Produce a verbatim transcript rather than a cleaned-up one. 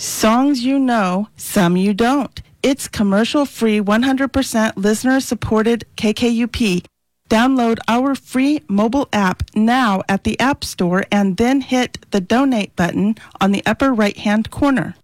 Songs you know, some you don't. It's commercial-free, one hundred percent listener-supported K K U P. Download our free mobile app now at the App Store and then hit the donate button on the upper right-hand corner.